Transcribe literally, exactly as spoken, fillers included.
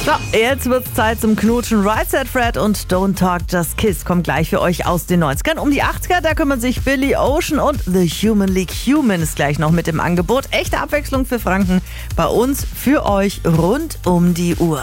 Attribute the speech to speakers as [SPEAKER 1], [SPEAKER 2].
[SPEAKER 1] So, jetzt wird's Zeit zum Knutschen. Right Said Fred und Don't Talk Just Kiss kommt gleich für euch aus den neunzigern. Um die achtziger, da kümmern sich Billy Ocean und The Human League Human ist gleich noch mit im Angebot. Echte Abwechslung für Franken bei uns, für euch rund um die Uhr.